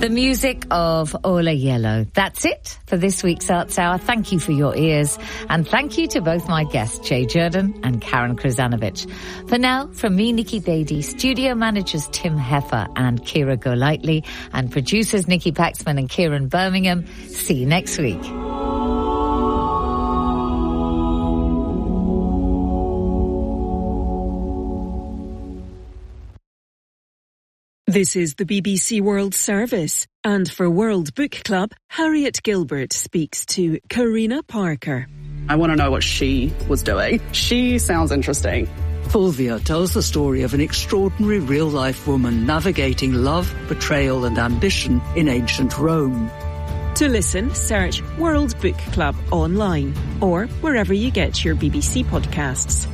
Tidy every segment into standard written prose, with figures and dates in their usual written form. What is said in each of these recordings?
The music of Ola Yellow. That's it for this week's Arts Hour. Thank you for your ears, and thank you to both my guests, Jay Jordan and Karen Krzanovich. For now, from me, Nikki Beattie, studio managers Tim Heffer and Kira Golightly, and producers Nikki Paxman and Kieran Birmingham. See you next week. This is the BBC World Service, and for World Book Club, Harriet Gilbert speaks to Karina Parker. I want to know what she was doing. She sounds interesting. Fulvia tells the story of an extraordinary real-life woman navigating love, betrayal and ambition in ancient Rome. To listen, search World Book Club online or wherever you get your BBC podcasts.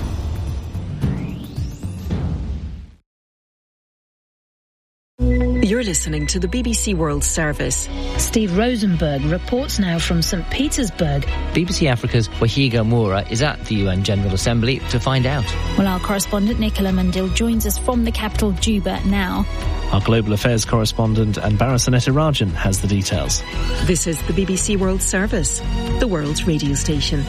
You're listening to the BBC World Service. Steve Rosenberg reports now from St. Petersburg. BBC Africa's Wahiga Moura is at the UN General Assembly to find out. Well, our correspondent Nicola Mandil joins us from the capital Juba now. Our Global Affairs correspondent Anbara Sanetirajan has the details. This is the BBC World Service, the world's radio station.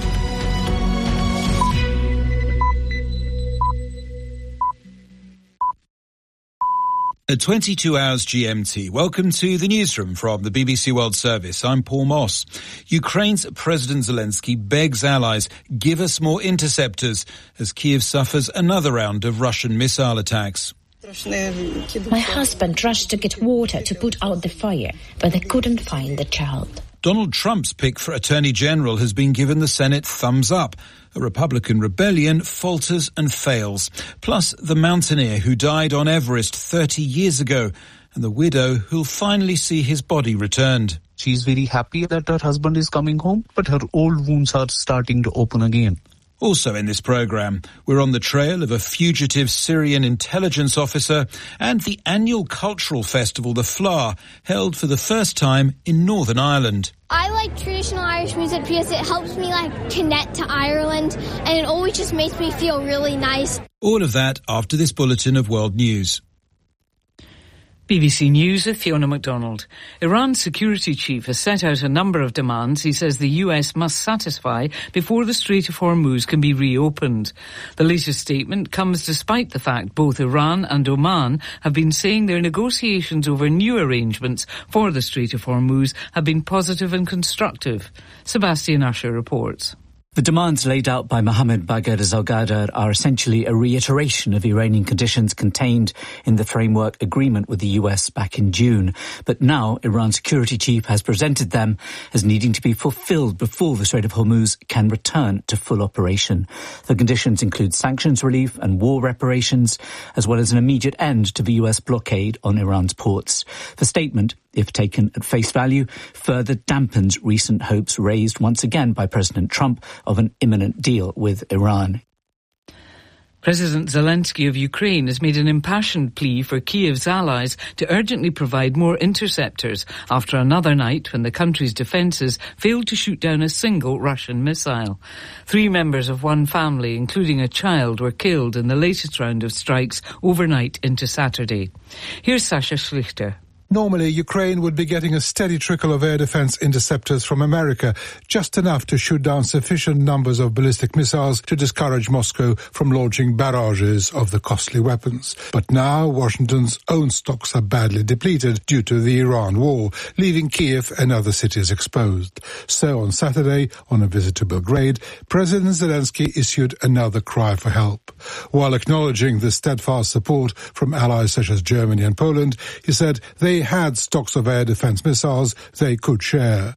At 22 hours GMT, welcome to the newsroom from the BBC World Service. I'm Paul Moss. Ukraine's President Zelensky begs allies, give us more interceptors, as Kyiv suffers another round of Russian missile attacks. My husband rushed to get water to put out the fire, but they couldn't find the child. Donald Trump's pick for Attorney General has been given the Senate thumbs up. A Republican rebellion falters and fails. Plus, the mountaineer who died on Everest 30 years ago, and the widow who'll finally see his body returned. She's very happy that her husband is coming home, but her old wounds are starting to open again. Also in this programme, we're on the trail of a fugitive Syrian intelligence officer and the annual cultural festival, the Flower, held for the first time in Northern Ireland. I like traditional Irish music because it helps me connect to Ireland, and it always just makes me feel really nice. All of that after this bulletin of world news. BBC News with Fiona MacDonald. Iran's security chief has set out a number of demands he says the US must satisfy before the Strait of Hormuz can be reopened. The latest statement comes despite the fact both Iran and Oman have been saying their negotiations over new arrangements for the Strait of Hormuz have been positive and constructive. Sebastian Usher reports. The demands laid out by Mohammad Bagher Zalgadar are essentially a reiteration of Iranian conditions contained in the framework agreement with the US back in June. But now Iran's security chief has presented them as needing to be fulfilled before the Strait of Hormuz can return to full operation. The conditions include sanctions relief and war reparations, as well as an immediate end to the US blockade on Iran's ports. The statement, if taken at face value, further dampens recent hopes raised once again by President Trump of an imminent deal with Iran. President Zelensky of Ukraine has made an impassioned plea for Kyiv's allies to urgently provide more interceptors after another night when the country's defences failed to shoot down a single Russian missile. 3 members of one family, including a child, were killed in the latest round of strikes overnight into Saturday. Here's Sasha Schlichter. Normally, Ukraine would be getting a steady trickle of air defense interceptors from America, just enough to shoot down sufficient numbers of ballistic missiles to discourage Moscow from launching barrages of the costly weapons. But now, Washington's own stocks are badly depleted due to the Iran war, leaving Kyiv and other cities exposed. So on Saturday, on a visit to Belgrade, President Zelensky issued another cry for help. While acknowledging the steadfast support from allies such as Germany and Poland, he said they had stocks of air defense missiles they could share.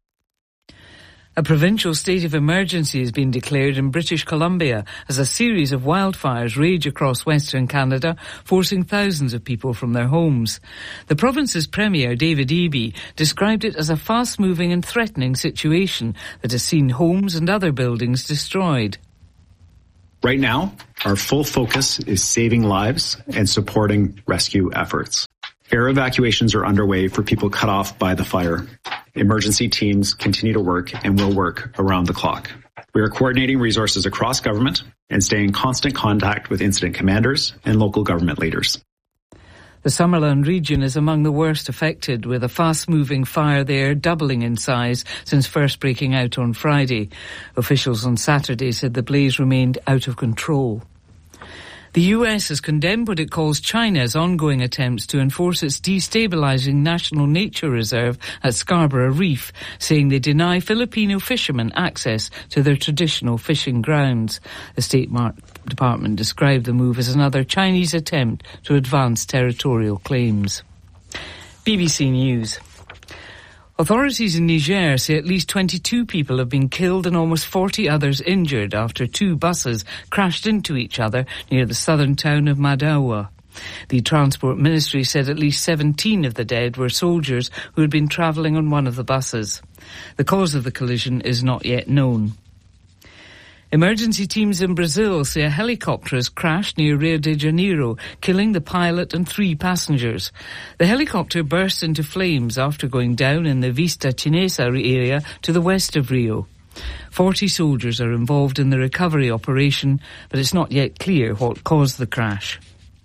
A provincial state of emergency has been declared in British Columbia as a series of wildfires rage across Western Canada, forcing thousands of people from their homes. The province's Premier, David Eby, described it as a fast-moving and threatening situation that has seen homes and other buildings destroyed. Right now, our full focus is saving lives and supporting rescue efforts. Air evacuations are underway for people cut off by the fire. Emergency teams continue to work and will work around the clock. We are coordinating resources across government and staying in constant contact with incident commanders and local government leaders. The Summerland region is among the worst affected, with a fast-moving fire there doubling in size since first breaking out on Friday. Officials on Saturday said the blaze remained out of control. The US has condemned what it calls China's ongoing attempts to enforce its destabilising national nature reserve at Scarborough Reef, saying they deny Filipino fishermen access to their traditional fishing grounds. The State Department described the move as another Chinese attempt to advance territorial claims. BBC News. Authorities in Niger say at least 22 people have been killed and almost 40 others injured after two buses crashed into each other near the southern town of Madawa. The Transport Ministry said at least 17 of the dead were soldiers who had been travelling on one of the buses. The cause of the collision is not yet known. Emergency teams in Brazil say a helicopter has crashed near Rio de Janeiro, killing the pilot and 3 passengers. The helicopter burst into flames after going down in the Vista Chinesa area to the west of Rio. 40 soldiers are involved in the recovery operation, but it's not yet clear what caused the crash.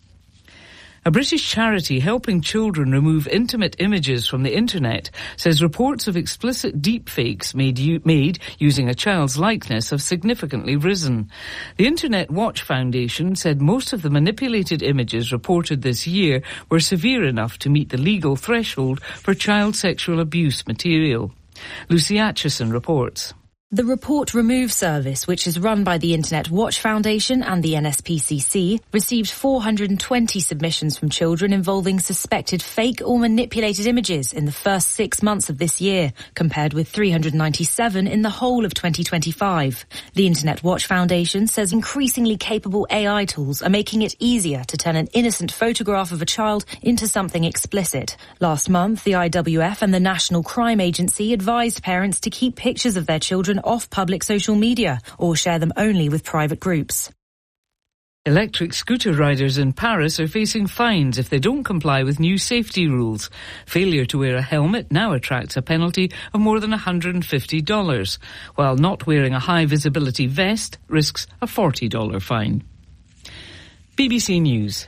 A British charity helping children remove intimate images from the internet says reports of explicit deepfakes made using a child's likeness have significantly risen. The Internet Watch Foundation said most of the manipulated images reported this year were severe enough to meet the legal threshold for child sexual abuse material. Lucy Atchison reports. The Report Remove service, which is run by the Internet Watch Foundation and the NSPCC, received 420 submissions from children involving suspected fake or manipulated images in the first 6 months of this year, compared with 397 in the whole of 2025. The Internet Watch Foundation says increasingly capable AI tools are making it easier to turn an innocent photograph of a child into something explicit. Last month, the IWF and the National Crime Agency advised parents to keep pictures of their children off public social media or share them only with private groups. Electric scooter riders in Paris are facing fines if they don't comply with new safety rules. Failure to wear a helmet now attracts a penalty of more than $150, while not wearing a high-visibility vest risks a $40 fine. BBC News.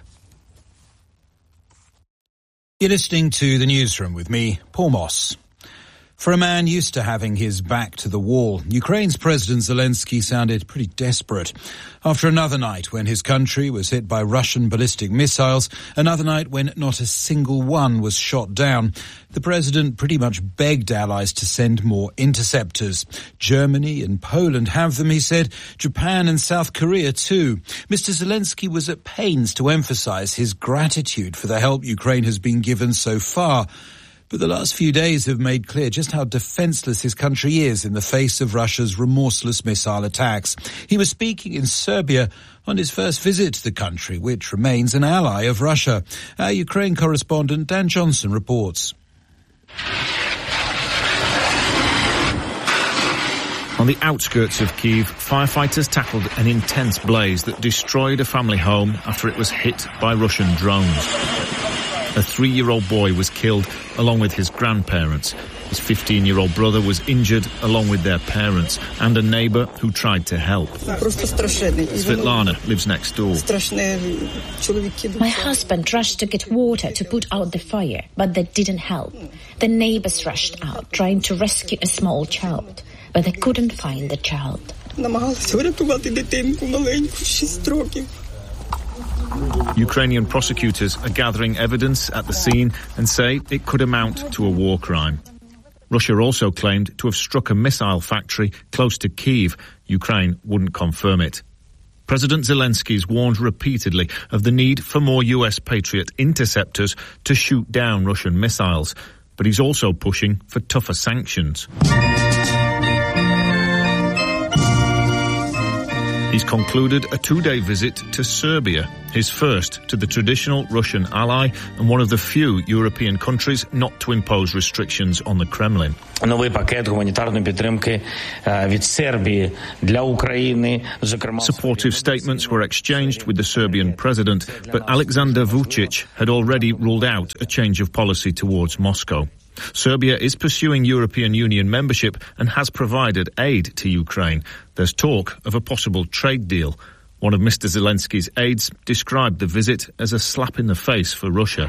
You're listening to the Newsroom with me, Paul Moss. For a man used to having his back to the wall, Ukraine's President Zelensky sounded pretty desperate. After another night when his country was hit by Russian ballistic missiles, another night when not a single one was shot down, the president pretty much begged allies to send more interceptors. Germany and Poland have them, he said. Japan and South Korea too. Mr. Zelensky was at pains to emphasize his gratitude for the help Ukraine has been given so far. But the last few days have made clear just how defenseless his country is in the face of Russia's remorseless missile attacks. He was speaking in Serbia on his first visit to the country, which remains an ally of Russia. Our Ukraine correspondent Dan Johnson reports. On the outskirts of Kyiv, firefighters tackled an intense blaze that destroyed a family home after it was hit by Russian drones. A 3-year-old boy was killed along with his grandparents. His 15-year-old brother was injured along with their parents and a neighbour who tried to help. Svetlana lives next door. My husband rushed to get water to put out the fire, but that didn't help. The neighbours rushed out trying to rescue a small child, but they couldn't find the child. Ukrainian prosecutors are gathering evidence at the scene and say it could amount to a war crime. Russia also claimed to have struck a missile factory close to Kyiv. Ukraine wouldn't confirm it. President Zelensky's warned repeatedly of the need for more US Patriot interceptors to shoot down Russian missiles, but he's also pushing for tougher sanctions. He's concluded a 2-day visit to Serbia, his first to the traditional Russian ally and one of the few European countries not to impose restrictions on the Kremlin. Supportive statements were exchanged with the Serbian president, but Alexander Vučić had already ruled out a change of policy towards Moscow. Serbia is pursuing European Union membership and has provided aid to Ukraine. There's talk of a possible trade deal. One of Mr. Zelensky's aides described the visit as a slap in the face for Russia.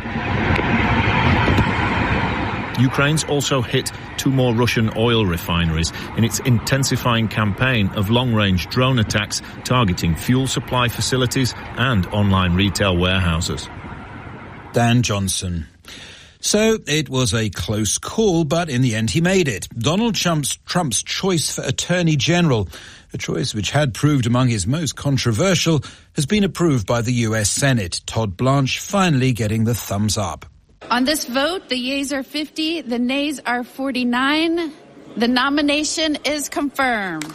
Ukraine's also hit 2 more Russian oil refineries in its intensifying campaign of long-range drone attacks targeting fuel supply facilities and online retail warehouses. Dan Johnson. So it was a close call, but in the end he made it. Donald Trump's choice for Attorney General, a choice which had proved among his most controversial, has been approved by the US Senate. Todd Blanche finally getting the thumbs up. On this vote, the yeas are 50, the nays are 49. The nomination is confirmed.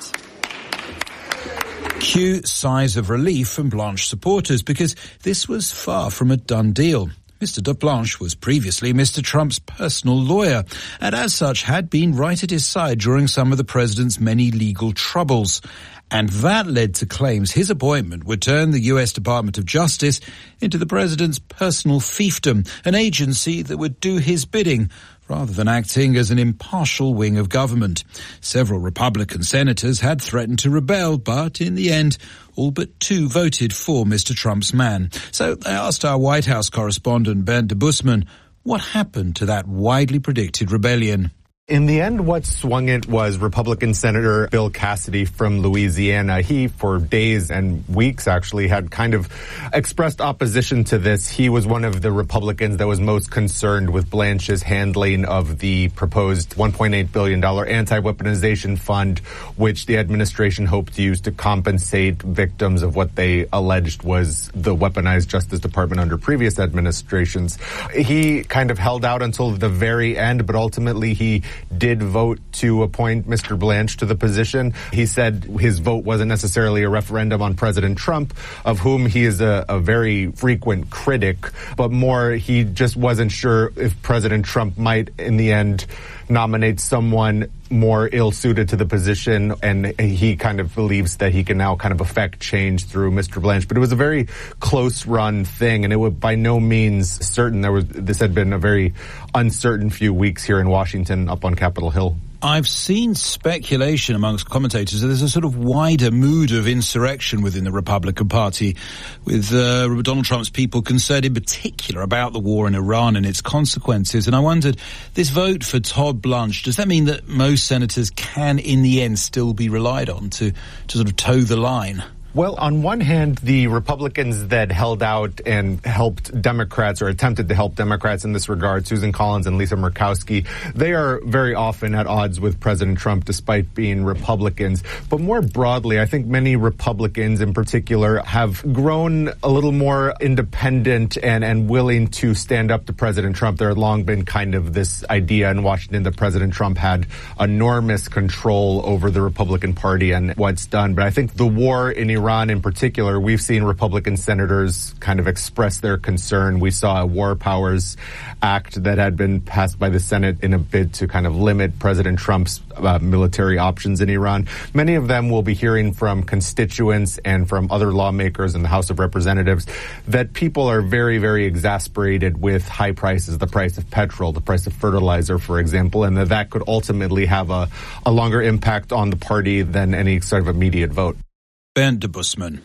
Cue sighs of relief from Blanche supporters because this was far from a done deal. Mr. Blanche was previously Mr. Trump's personal lawyer and as such had been right at his side during some of the president's many legal troubles. And that led to claims his appointment would turn the US Department of Justice into the president's personal fiefdom, an agency that would do his bidding rather than acting as an impartial wing of government. Several Republican senators had threatened to rebel, but in the end, all but 2 voted for Mr. Trump's man. So I asked our White House correspondent, Bernd de Busman, what happened to that widely predicted rebellion? In the end, what swung it was Republican Senator Bill Cassidy from Louisiana. He, for days and weeks actually, had kind of expressed opposition to this. He was one of the Republicans that was most concerned with Blanche's handling of the proposed $1.8 billion anti-weaponization fund, which the administration hoped to use to compensate victims of what they alleged was the weaponized Justice Department under previous administrations. He kind of held out until the very end, but ultimately he did vote to appoint Mr. Blanche to the position. He said his vote wasn't necessarily a referendum on President Trump, of whom he is a very frequent critic, but more he just wasn't sure if President Trump might, in the end, nominate someone more ill-suited to the position, and he kind of believes that he can now kind of affect change through Mr. Blanche. But it was a very close-run thing, and it was by no means certain. This had been a very uncertain few weeks here in Washington up on Capitol Hill. I've seen speculation amongst commentators that there's a sort of wider mood of insurrection within the Republican Party, with Donald Trump's people concerned in particular about the war in Iran and its consequences. And I wondered, this vote for Todd Blanche, does that mean that most senators can, in the end, still be relied on to sort of toe the line? Well, on one hand, the Republicans that held out and helped Democrats or attempted to help Democrats in this regard, Susan Collins and Lisa Murkowski, they are very often at odds with President Trump despite being Republicans. But more broadly, I think many Republicans in particular have grown a little more independent and willing to stand up to President Trump. There had long been kind of this idea in Washington that President Trump had enormous control over the Republican Party and what's done. But I think the war in Iran in particular, we've seen Republican senators kind of express their concern. We saw a War Powers Act that had been passed by the Senate in a bid to kind of limit President Trump's military options in Iran. Many of them will be hearing from constituents and from other lawmakers in the House of Representatives that people are very, very exasperated with high prices, the price of petrol, the price of fertilizer, for example, and that could ultimately have a longer impact on the party than any sort of immediate vote. Bernd de Busman.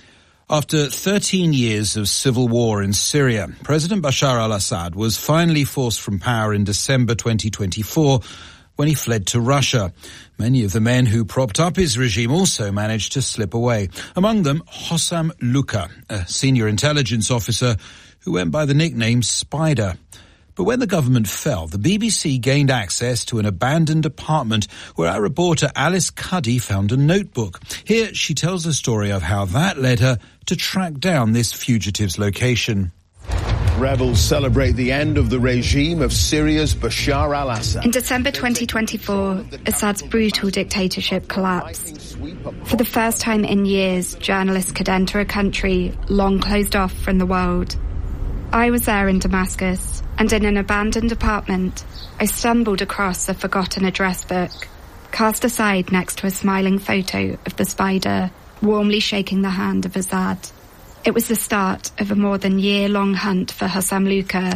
After 13 years of civil war in Syria, President Bashar al-Assad was finally forced from power in December 2024 when he fled to Russia. Many of the men who propped up his regime also managed to slip away. Among them, Hossam Luka, a senior intelligence officer who went by the nickname Spider. But when the government fell, the BBC gained access to an abandoned apartment where our reporter Alice Cuddy found a notebook. Here she tells the story of how that led her to track down this fugitive's location. Rebels celebrate the end of the regime of Syria's Bashar al-Assad. In December 2024, Assad's brutal dictatorship collapsed. For the first time in years, journalists could enter a country long closed off from the world. I was there in Damascus, and in an abandoned apartment, I stumbled across a forgotten address book, cast aside next to a smiling photo of the Spider, warmly shaking the hand of Assad. It was the start of a more than year-long hunt for Hossam Luka.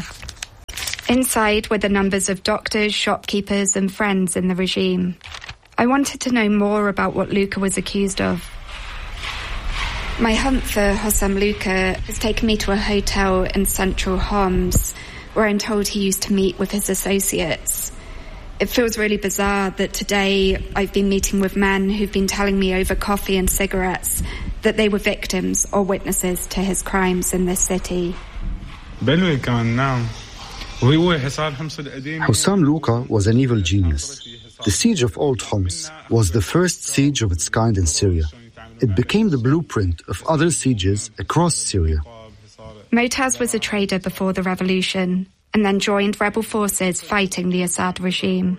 Inside were the numbers of doctors, shopkeepers, and friends in the regime. I wanted to know more about what Luka was accused of. My hunt for Hossam Luka has taken me to a hotel in central Homs, where I'm told he used to meet with his associates. It feels really bizarre that today I've been meeting with men who've been telling me over coffee and cigarettes that they were victims or witnesses to his crimes in this city. Hossam Luka was an evil genius. The siege of Old Homs was the first siege of its kind in Syria. It became the blueprint of other sieges across Syria. Motaz was a trader before the revolution and then joined rebel forces fighting the Assad regime.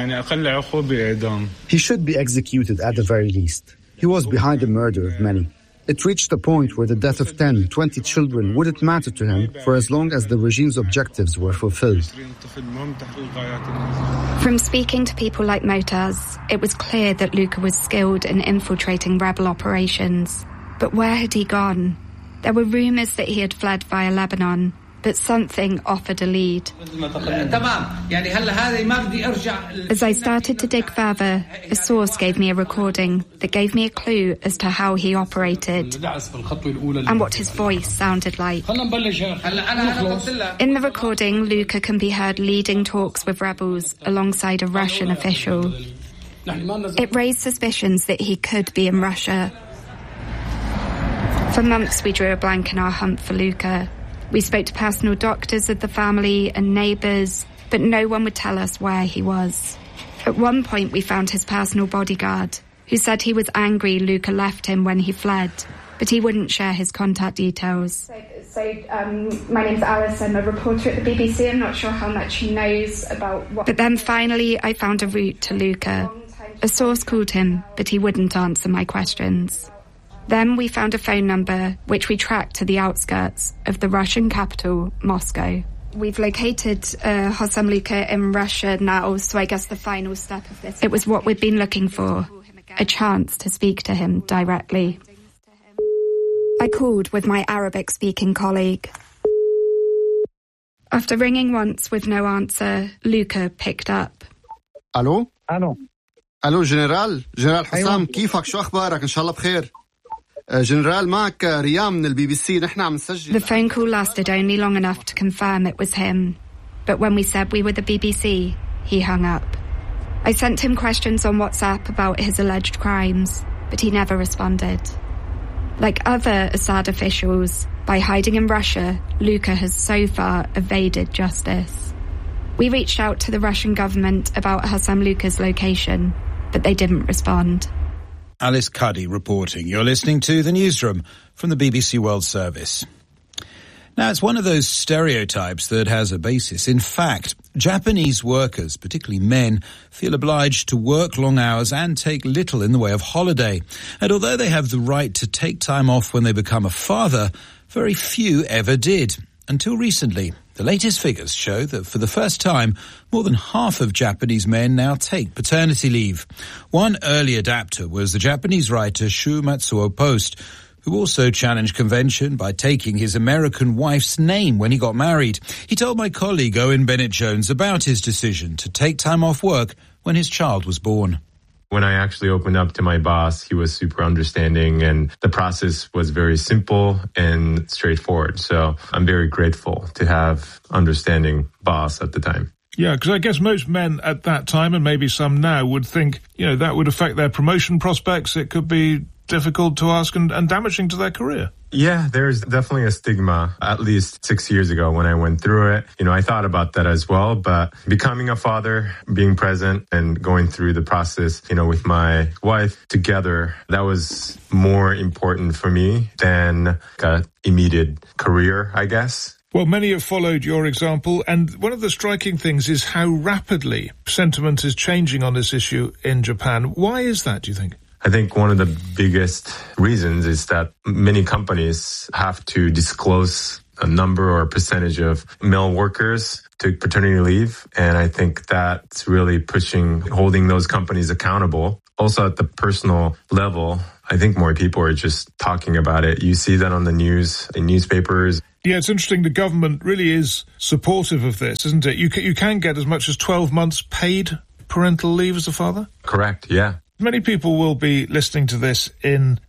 He should be executed at the very least. He was behind the murder of many. It reached a point where the death of 10, 20 children wouldn't matter to him for as long as the regime's objectives were fulfilled. From speaking to people like Motaz, it was clear that Luka was skilled in infiltrating rebel operations. But where had he gone? There were rumours that he had fled via Lebanon, but something offered a lead. As I started to dig further, a source gave me a recording that gave me a clue as to how he operated and what his voice sounded like. In the recording, Luka can be heard leading talks with rebels alongside a Russian official. It raised suspicions that he could be in Russia. For months we drew a blank in our hunt for Luka. We spoke to personal doctors of the family and neighbours, but no one would tell us where he was. At one point we found his personal bodyguard, who said he was angry Luka left him when he fled, but he wouldn't share his contact details. My name's Alice, I'm a reporter at the BBC. I'm not sure how much he knows about what... But then finally I found a route to Luka. A source called him, but he wouldn't answer my questions. Then we found a phone number, which we tracked to the outskirts of the Russian capital, Moscow. We've located Hossam Luka in Russia now, so I guess the final step of this... It was what we'd been looking for, a chance to speak to him directly. I called with my Arabic-speaking colleague. After ringing once with no answer, Luka picked up. Hello? Hello, General Hossam, كيفك شو أخبارك إن شاء الله بخير. جنرال معك ريام من الBBC نحن عم نسجل. The phone call lasted only long enough to confirm it was him. But when we said we were the BBC, he hung up. I sent him questions on WhatsApp about his alleged crimes, but he never responded. Like other Assad officials, by hiding in Russia, Luka has so far evaded justice. We reached out to the Russian government about Hossam Luka's location, but they didn't respond. Alice Cuddy reporting. You're listening to The Newsroom from the BBC World Service. Now, it's one of those stereotypes that has a basis. In fact, Japanese workers, particularly men, feel obliged to work long hours and take little in the way of holiday. And although they have the right to take time off when they become a father, very few ever did. Until recently. The latest figures show that for the first time, more than half of Japanese men now take paternity leave. One early adapter was the Japanese writer Shu Matsuo Post, who also challenged convention by taking his American wife's name when he got married. He told my colleague Owen Bennett-Jones about his decision to take time off work when his child was born. When I actually opened up to my boss, he was super understanding and the process was very simple and straightforward. So I'm very grateful to have understanding boss at the time. Yeah, because I guess most men at that time, and maybe some now, would think, that would affect their promotion prospects. It could be difficult to ask and damaging to their career. Yeah, there's definitely a stigma, at least 6 years ago when I went through it. I thought about that as well, but becoming a father, being present and going through the process, with my wife together, that was more important for me than an immediate career, I guess. Well, many have followed your example, and one of the striking things is how rapidly sentiment is changing on this issue in Japan. Why is that, do you think? I think one of the biggest reasons is that many companies have to disclose a number or a percentage of male workers to paternity leave. And I think that's really holding those companies accountable. Also at the personal level, I think more people are just talking about it. You see that on the news, in newspapers. Yeah, it's interesting. The government really is supportive of this, isn't it? You can get as much as 12 months paid parental leave as a father? Correct, yeah. Many people will be listening to this in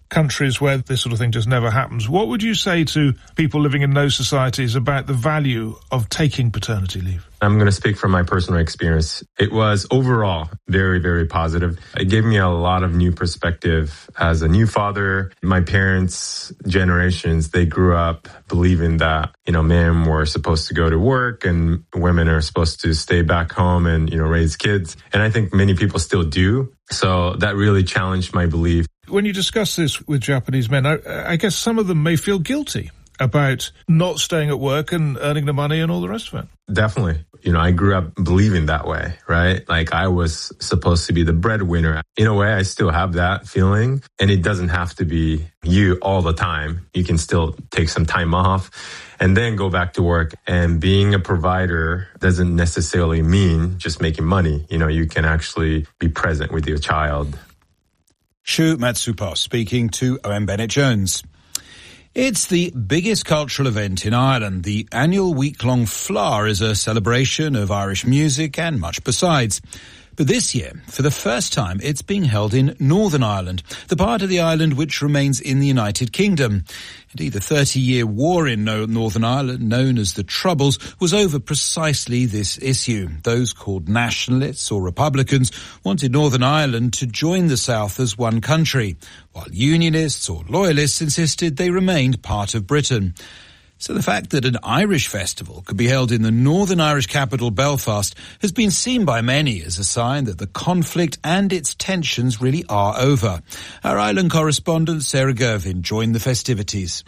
countries where this sort of thing just never happens. What would you say to people living in those societies about the value of taking paternity leave? I'm going to speak from my personal experience. It was overall very, very positive. It gave me a lot of new perspective as a new father. My parents' generations, they grew up believing that, men were supposed to go to work and women are supposed to stay back home and, raise kids. And I think many people still do. So that really challenged my belief. When you discuss this with Japanese men, I guess some of them may feel guilty about not staying at work and earning the money and all the rest of it. Definitely. I grew up believing that way, right? Like I was supposed to be the breadwinner. In a way, I still have that feeling. And it doesn't have to be you all the time. You can still take some time off and then go back to work. And being a provider doesn't necessarily mean just making money. You can actually be present with your child. Shu Matsupa speaking to Owen Bennett-Jones. It's the biggest cultural event in Ireland. The annual week-long Fleadh is a celebration of Irish music and much besides. But this year, for the first time, it's being held in Northern Ireland, the part of the island which remains in the United Kingdom. Indeed, the 30-year war in Northern Ireland, known as the Troubles, was over precisely this issue. Those called nationalists or Republicans wanted Northern Ireland to join the South as one country, while Unionists or Loyalists insisted they remained part of Britain. So the fact that an Irish festival could be held in the Northern Irish capital Belfast has been seen by many as a sign that the conflict and its tensions really are over. Our island correspondent Sarah Gervin joined the festivities.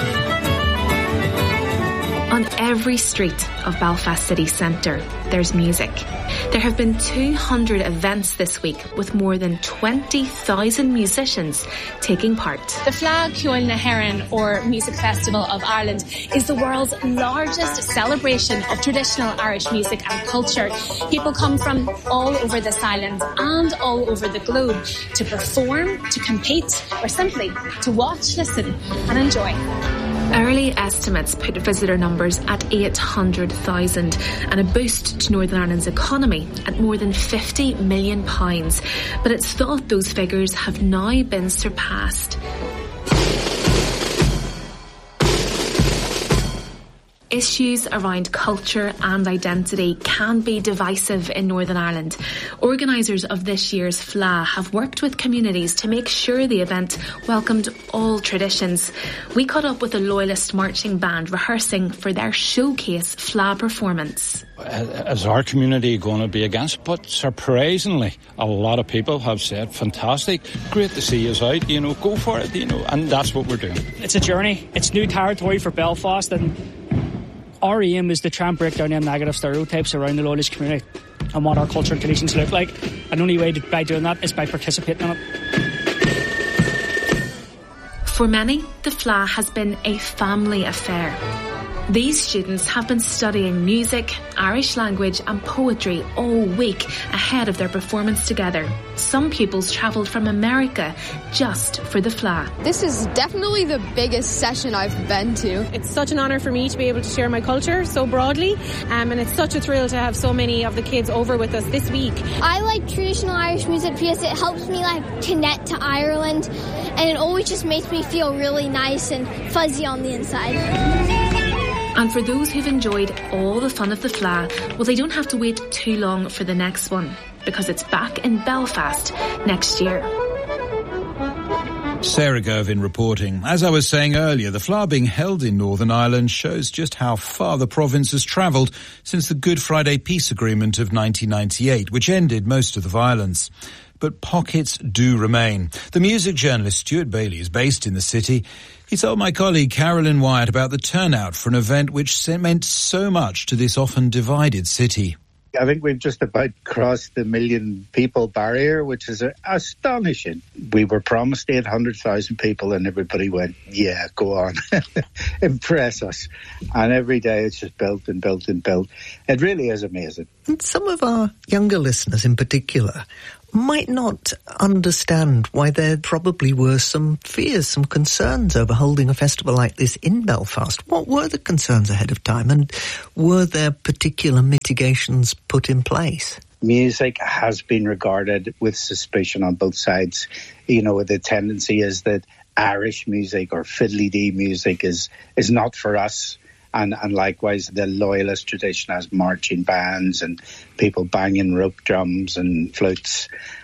On every street of Belfast city centre, there's music. There have been 200 events this week with more than 20,000 musicians taking part. The Fleadh Cheoil na HÉireann, or Music Festival of Ireland, is the world's largest celebration of traditional Irish music and culture. People come from all over this island and all over the globe to perform, to compete, or simply to watch, listen and enjoy. Early estimates put visitor numbers at 800,000 and a boost to Northern Ireland's economy at more than £50 million. But it's thought those figures have now been surpassed. Issues around culture and identity can be divisive in Northern Ireland. Organisers of this year's Fleadh have worked with communities to make sure the event welcomed all traditions. We caught up with a Loyalist marching band rehearsing for their showcase Fleadh performance. Is our community going to be against? But surprisingly, a lot of people have said, fantastic, great to see us out, go for it, and that's what we're doing. It's a journey. It's new territory for Belfast, and our aim is to try and break down them negative stereotypes around the Loyalist community and what our culture and traditions look like. And the only way by doing that is by participating in it. For many, the Fleadh has been a family affair. These students have been studying music, Irish language and poetry all week ahead of their performance together. Some pupils travelled from America just for the Fleadh. This is definitely the biggest session I've been to. It's such an honour for me to be able to share my culture so broadly, and it's such a thrill to have so many of the kids over with us this week. I like traditional Irish music because it helps me connect to Ireland, and it always just makes me feel really nice and fuzzy on the inside. And for those who've enjoyed all the fun of the Fleadh, well, they don't have to wait too long for the next one, because it's back in Belfast next year. Sarah Gervin reporting. As I was saying earlier, the Fleadh being held in Northern Ireland shows just how far the province has travelled since the Good Friday Peace Agreement of 1998, which ended most of the violence. But pockets do remain. The music journalist Stuart Bailey is based in the city. He told my colleague Carolyn Wyatt about the turnout for an event which meant so much to this often divided city. I think we've just about crossed the 1 million people barrier, which is astonishing. We were promised 800,000 people and everybody went, yeah, go on, impress us. And every day it's just built and built and built. It really is amazing. And some of our younger listeners in particular might not understand why there probably were some fears, some concerns over holding a festival like this in Belfast. What were the concerns ahead of time, and were there particular mitigations put in place? Music has been regarded with suspicion on both sides. The tendency is that Irish music or fiddly-dee music is not for us. And likewise, the loyalist tradition has marching bands and people banging rope drums and flutes.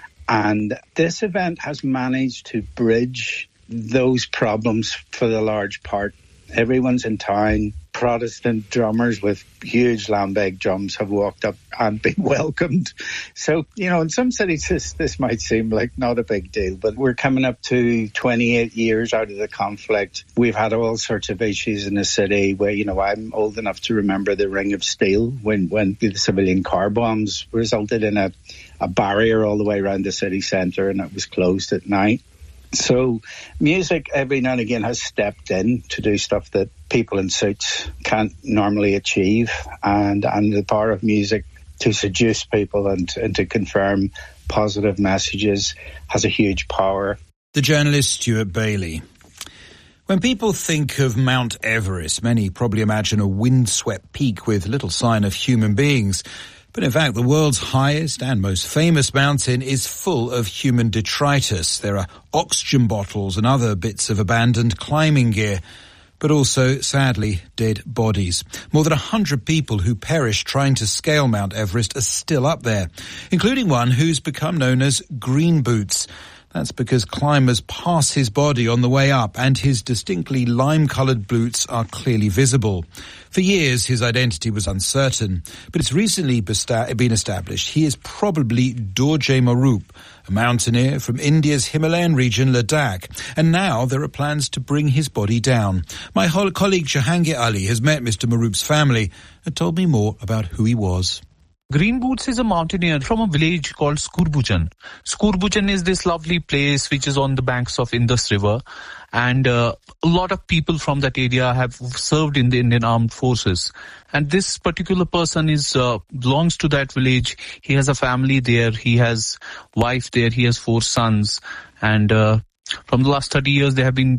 And this event has managed to bridge those problems for the large part. Everyone's in town. Protestant drummers with huge Lambeg drums have walked up and been welcomed. So, in some cities this might seem like not a big deal, but we're coming up to 28 years out of the conflict. We've had all sorts of issues in the city where, I'm old enough to remember the Ring of Steel when the civilian car bombs resulted in a barrier all the way around the city centre, and it was closed at night. So music every now and again has stepped in to do stuff that people in suits can't normally achieve, and the power of music to seduce people and to confirm positive messages has a huge power. The journalist Stuart Bailey. When people think of Mount Everest, many probably imagine a windswept peak with little sign of human beings. But in fact, the world's highest and most famous mountain is full of human detritus. There are oxygen bottles and other bits of abandoned climbing gear, but also, sadly, dead bodies. More than 100 people who perished trying to scale Mount Everest are still up there, including one who's become known as Green Boots. That's because climbers pass his body on the way up, and his distinctly lime-coloured boots are clearly visible. For years, his identity was uncertain, but it's recently been established he is probably Dorje Marup, a mountaineer from India's Himalayan region, Ladakh, and now there are plans to bring his body down. My colleague Jahangir Ali has met Mr. Marup's family and told me more about who he was. Green Boots is a mountaineer from a village called Skurbujan. Skurbujan is this lovely place which is on the banks of Indus River, and a lot of people from that area have served in the Indian Armed Forces. And this particular person belongs to that village. He has a family there, he has wife there, he has 4 sons, and from the last 30 years they have been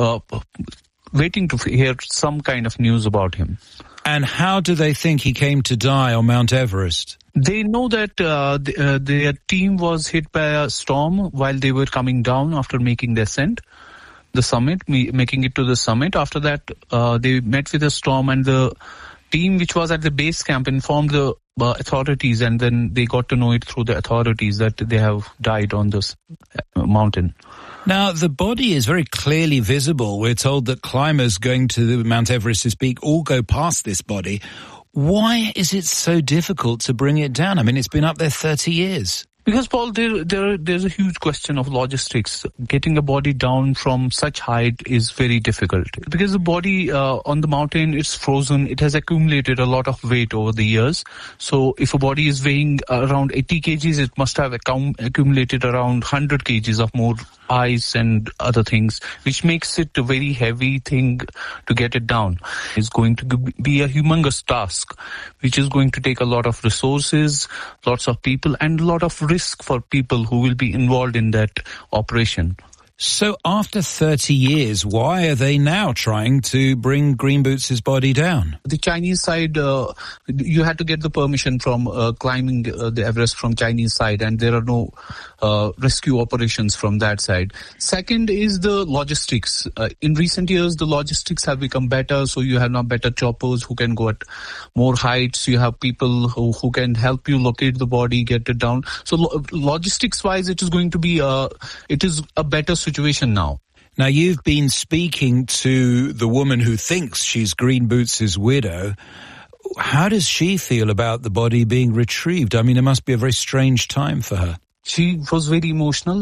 waiting to hear some kind of news about him. And how do they think he came to die on Mount Everest? They know that their team was hit by a storm while they were coming down after making the ascent, the summit, making it to the summit. After that, they met with a storm, and the team which was at the base camp informed the authorities, and then they got to know it through the authorities that they have died on this mountain. Now, the body is very clearly visible. We're told that climbers going to Mount Everest's peak all go past this body. Why is it so difficult to bring it down? I mean, it's been up there 30 years. Because, Paul, there's a huge question of logistics. Getting a body down from such height is very difficult. Because the body on the mountain, it's frozen. It has accumulated a lot of weight over the years. So if a body is weighing around 80 kgs, it must have accumulated around 100 kgs of more ice and other things, which makes it a very heavy thing to get it down. It's going to be a humongous task, which is going to take a lot of resources, lots of people, and a lot of risk for people who will be involved in that operation. So after 30 years, why are they now trying to bring Green Boots' body down? The Chinese side, you had to get the permission from climbing the Everest from Chinese side, and there are no rescue operations from that side. Second is the logistics. In recent years, the logistics have become better, so you have now better choppers who can go at more heights. You have people who can help you locate the body, get it down. So logistics-wise, it is going to be it is a better situation now. Now, you've been speaking to the woman who thinks she's Green Boots' widow. How does she feel about the body being retrieved? I mean, it must be a very strange time for her. She was very emotional.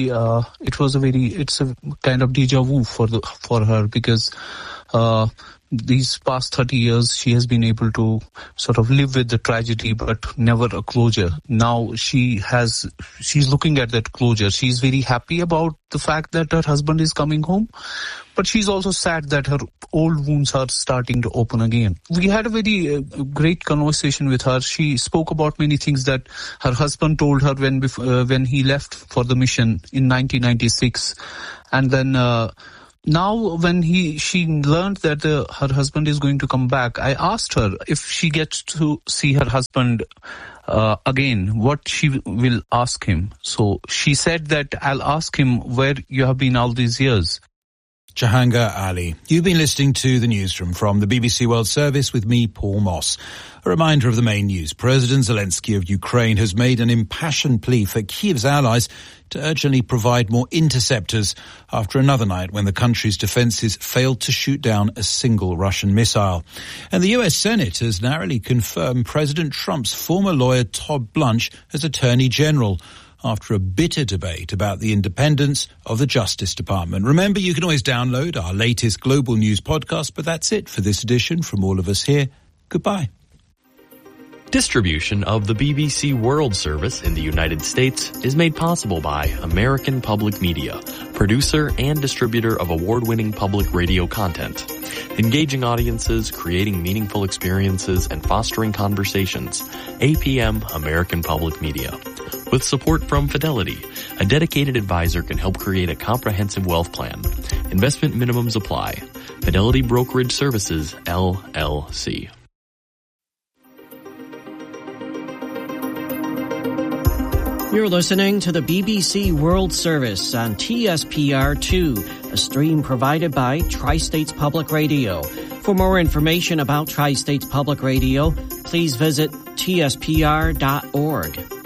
It's a kind of deja vu for her, because these past 30 years she has been able to sort of live with the tragedy, but never a closure. Now she's looking at that closure. She's very happy about the fact that her husband is coming home, but she's also sad that her old wounds are starting to open again. We had a very great conversation with her. She spoke about many things that her husband told her when he left for the mission in 1996, and then now when she learned that her husband is going to come back, I asked her if she gets to see her husband again, what she will ask him. So she said that I'll ask him where you have been all these years. Jahangir Ali. You've been listening to the newsroom from the BBC World Service with me, Paul Moss. A reminder of the main news. President Zelensky of Ukraine has made an impassioned plea for Kyiv's allies to urgently provide more interceptors after another night when the country's defences failed to shoot down a single Russian missile. And the US Senate has narrowly confirmed President Trump's former lawyer Todd Blanche as Attorney General after a bitter debate about the independence of the Justice Department. Remember, you can always download our latest global news podcast, but that's it for this edition. From all of us here, goodbye. Distribution of the BBC World Service in the United States is made possible by American Public Media, producer and distributor of award-winning public radio content. Engaging audiences, creating meaningful experiences, and fostering conversations. APM American Public Media. With support from Fidelity, a dedicated advisor can help create a comprehensive wealth plan. Investment minimums apply. Fidelity Brokerage Services, LLC. You're listening to the BBC World Service on TSPR2, a stream provided by Tri-States Public Radio. For more information about Tri-States Public Radio, please visit tspr.org.